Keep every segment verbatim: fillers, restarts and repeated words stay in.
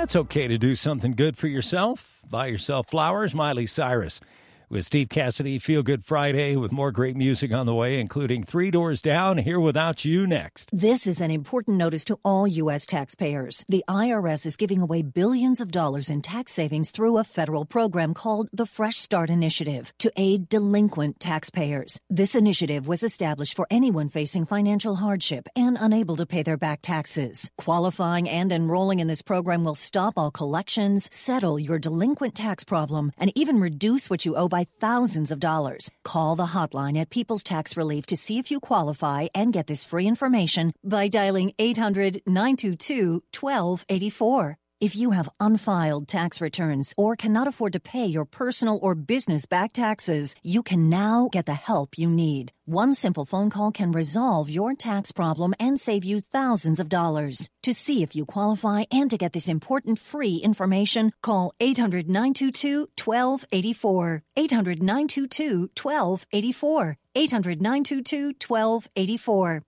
it's okay to do something good for yourself. Buy yourself flowers. Miley Cyrus with Steve Cassidy. Feel Good Friday with more great music on the way, including Three Doors Down, Here Without You next. This is an important notice to all U S taxpayers. The I R S is giving away billions of dollars in tax savings through a federal program called the Fresh Start Initiative to aid delinquent taxpayers. This initiative was established for anyone facing financial hardship and unable to pay their back taxes. Qualifying and enrolling in this program will stop all collections, settle your delinquent tax problem, and even reduce what you owe by thousands of dollars. Call the hotline at People's Tax Relief to see if you qualify and get this free information by dialing eight hundred, nine two two, one two eight four. If you have unfiled tax returns or cannot afford to pay your personal or business back taxes, you can now get the help you need. One simple phone call can resolve your tax problem and save you thousands of dollars. To see if you qualify and to get this important free information, call eight hundred, nine two two, one two eight four. eight hundred, nine two two, one two eight four. eight hundred, nine two two, one two eight four.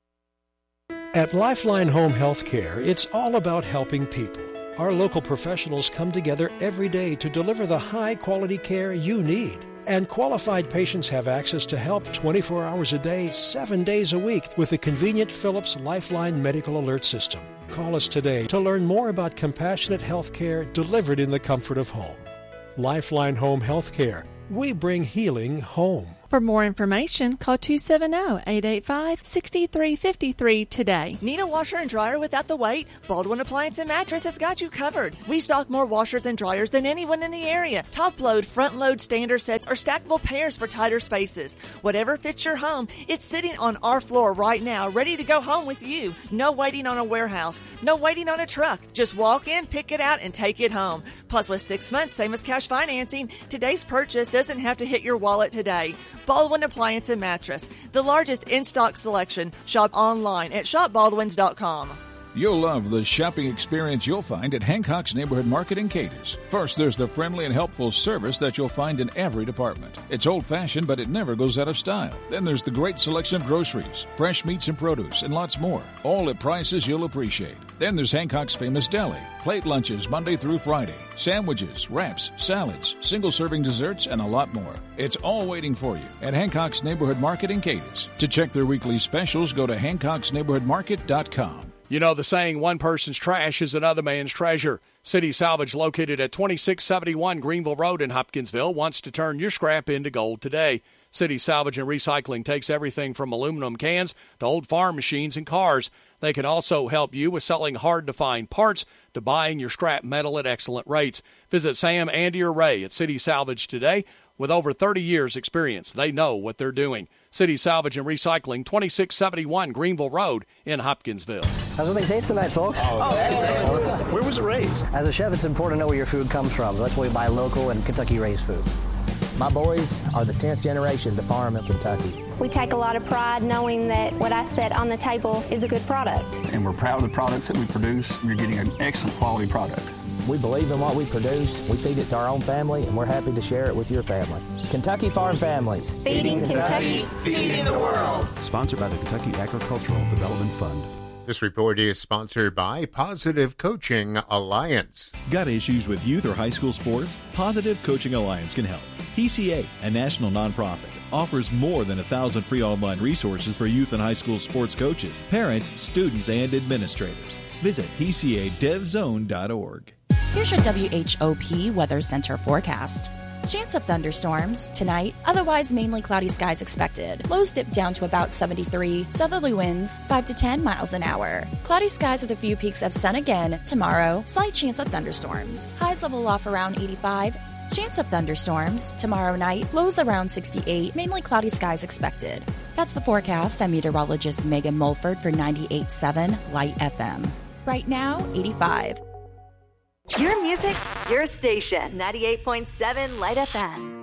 At Lifeline Home Health Care, it's all about helping people. Our local professionals come together every day to deliver the high-quality care you need. And qualified patients have access to help twenty-four hours a day, seven days a week with the convenient Philips Lifeline Medical Alert System. Call us today to learn more about compassionate health care delivered in the comfort of home. Lifeline Home Health Care. We bring healing home. For more information, call two seven zero, eight eight five, six three five three today. Need a washer and dryer without the wait? Baldwin Appliance and Mattress has got you covered. We stock more washers and dryers than anyone in the area. Top load, front load standard sets, or stackable pairs for tighter spaces. Whatever fits your home, it's sitting on our floor right now, ready to go home with you. No waiting on a warehouse. No waiting on a truck. Just walk in, pick it out, and take it home. Plus, with six months, same as cash financing, today's purchase doesn't have to hit your wallet today. Baldwin Appliance and Mattress, the largest in-stock selection. Shop online at shop baldwins dot com. You'll love the shopping experience you'll find at Hancock's Neighborhood Market in Cadiz. First, there's the friendly and helpful service that you'll find in every department. It's old-fashioned, but it never goes out of style. Then there's the great selection of groceries, fresh meats and produce, and lots more, all at prices you'll appreciate. Then there's Hancock's famous deli, plate lunches Monday through Friday, sandwiches, wraps, salads, single-serving desserts, and a lot more. It's all waiting for you at Hancock's Neighborhood Market in Cadiz. To check their weekly specials, go to hancocks neighborhood market dot com. You know the saying, one person's trash is another man's treasure. City Salvage, located at twenty-six seventy-one Greenville Road in Hopkinsville, wants to turn your scrap into gold today. City Salvage and Recycling takes everything from aluminum cans to old farm machines and cars. They can also help you with selling hard-to-find parts to buying your scrap metal at excellent rates. Visit Sam, Andy, or Ray at City Salvage today. With over thirty years' experience, they know what they're doing. City Salvage and Recycling, twenty-six seventy-one Greenville Road in Hopkinsville. How's everything taste tonight, folks? Oh, that is excellent. Where was it raised? As a chef, it's important to know where your food comes from. That's why we buy local and Kentucky-raised food. My boys are the tenth generation to farm in Kentucky. We take a lot of pride knowing that what I set on the table is a good product. And we're proud of the products that we produce. You're getting an excellent quality product. We believe in what we produce. We feed it to our own family, and we're happy to share it with your family. Kentucky Farm Families. Feeding Kentucky, feeding the world. Sponsored by the Kentucky Agricultural Development Fund. This report is sponsored by Positive Coaching Alliance. Got issues with youth or high school sports? Positive Coaching Alliance can help. P C A, a national nonprofit, offers more than a thousand free online resources for youth and high school sports coaches, parents, students, and administrators. Visit p c a dev zone dot org. Here's your W H O P Weather Center forecast. Chance of thunderstorms tonight, otherwise mainly cloudy skies expected. Lows dip down to about seventy-three, southerly winds five to ten miles an hour. Cloudy skies with a few peaks of sun again tomorrow, slight chance of thunderstorms. Highs level off around eighty-five. Chance of thunderstorms tomorrow night, lows around sixty-eight, mainly cloudy skies expected. That's the forecast. I'm meteorologist Megan Mulford for ninety-eight point seven Light F M. Right now, eighty-five. Your music, your station, ninety-eight point seven Light F M.